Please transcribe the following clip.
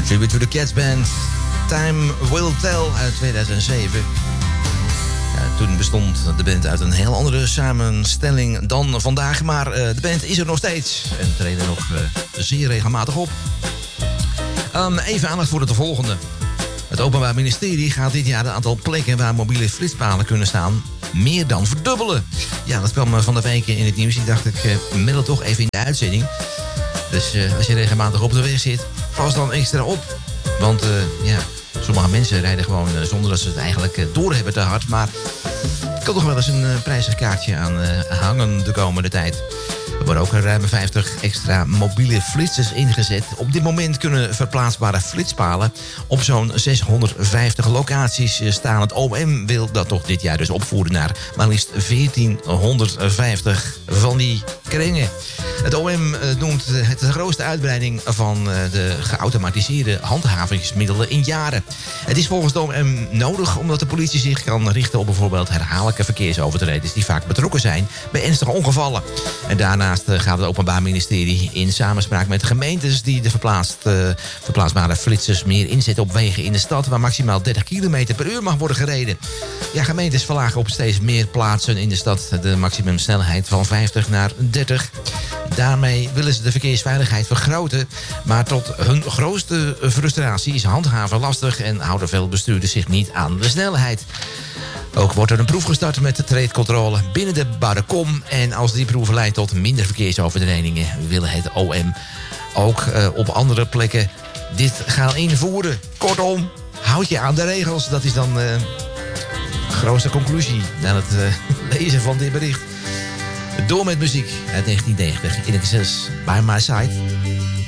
Tribute to the Cats Band. Time Will Tell uit 2007. Ja, toen bestond de band uit een heel andere samenstelling dan vandaag. Maar de band is er nog steeds. En treden nog zeer regelmatig op. Even aandacht voor het volgende. Het Openbaar Ministerie gaat dit jaar het aantal plekken waar mobiele flitspalen kunnen staan meer dan verdubbelen. Ja, dat kwam van de week in het nieuws. Die dacht ik middel toch even in de uitzending. Dus als je regelmatig op de weg zit, pas dan extra op. Want sommige mensen rijden gewoon zonder dat ze het eigenlijk doorhebben te hard. Maar er kan toch wel eens een prijzig kaartje aan hangen de komende tijd. Er worden ook ruim 50 extra mobiele flitsers ingezet. Op dit moment kunnen verplaatsbare flitspalen op zo'n 650 locaties staan. Het OM wil dat toch dit jaar dus opvoeren naar maar liefst 1450 van die kringen. Het OM noemt het de grootste uitbreiding van de geautomatiseerde handhavingsmiddelen in jaren. Het is volgens het OM nodig omdat de politie zich kan richten op bijvoorbeeld herhaaldelijke verkeersovertreders die vaak betrokken zijn bij ernstige ongevallen. En daarnaast gaat het Openbaar Ministerie in samenspraak met gemeentes die de verplaatsbare flitsers meer inzetten op wegen in de stad waar maximaal 30 km per uur mag worden gereden. Ja, gemeentes verlagen op steeds meer plaatsen in de stad de maximumsnelheid van 50 naar 30. Daarmee willen ze de verkeersveiligheid vergroten. Maar tot hun grootste frustratie is handhaven lastig en houden veel bestuurders zich niet aan de snelheid. Ook wordt er een proef gestart met de treedcontrole binnen de barre kom. En als die proef leidt tot minder verkeersovertredingen, wil het OM ook op andere plekken dit gaan invoeren. Kortom, houd je aan de regels. Dat is dan de grootste conclusie na het lezen van dit bericht. Door met muziek uit 1990. In Excess, By My Side.